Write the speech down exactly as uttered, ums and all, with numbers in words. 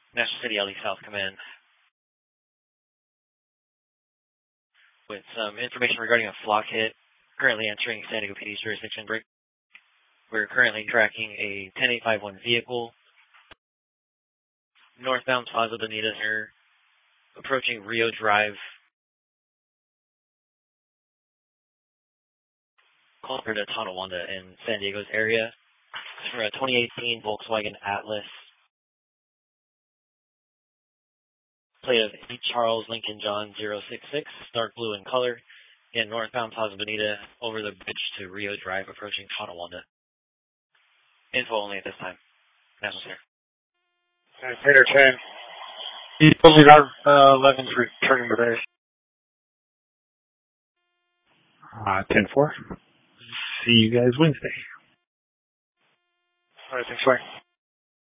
National City L E South Command. With some information regarding a flock hit currently entering San Diego P D's jurisdiction break. We're currently tracking a ten eight five one vehicle northbound Plaza Bonita here, approaching Rio Drive. Closer to Tonawanda in San Diego's area. It's for a twenty eighteen Volkswagen Atlas. Plate of Charles Lincoln John zero six six, dark blue in color, in northbound Plaza Bonita over the bridge to Rio Drive approaching Tonawanda. Info only at this time. National Center. Tater ten. He told me that uh, eleven's returning today. Uh, ten four. See you guys Wednesday. All right, thanks, bye.